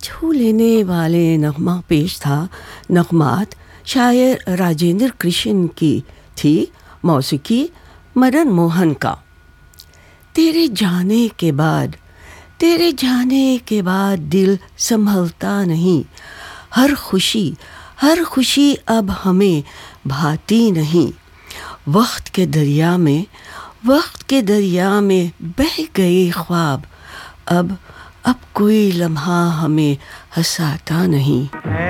छू लेने वाले नगमा पेश था। नगमात शायर राजेंद्र कृष्ण की थी, मौसीकी मदन मोहन का। तेरे जाने के बाद दिल संभलता नहीं, हर खुशी अब हमें भाती नहीं। वक्त के दरिया में बह गए ख्वाब, अब कोई लम्हा हमें हंसाता नहीं।